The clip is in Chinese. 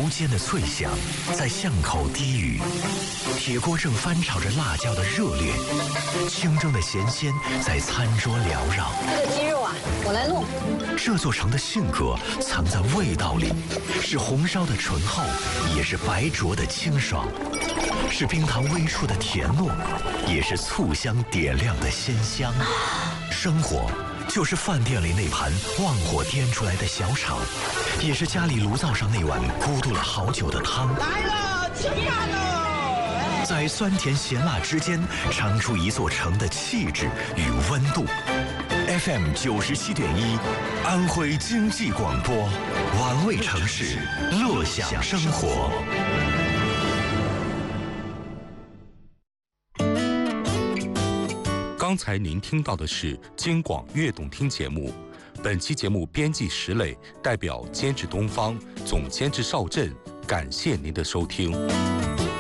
油煎的脆香在巷口低语，铁锅正翻炒着辣椒的热烈，清蒸的咸鲜在餐桌缭绕。 这个鸡肉啊，我来弄。 这座城的性格藏在味道里，是红烧的醇厚，也是白灼的清爽，是冰糖微出的甜糯，也是醋香点亮的鲜香。生活就是饭店里那盘旺火颠出来的小炒，也是家里炉灶上那碗咕嘟了好久的汤。 来了，吃饭喽！ 在酸甜咸辣之间，尝出一座城的气质与温度。FM 97.1，安徽经济广播，玩味城市，乐享生活。 刚才您听到的是京广悦动听节目，本期节目编辑石磊，代表监制东方，总监制邵震，感谢您的收听。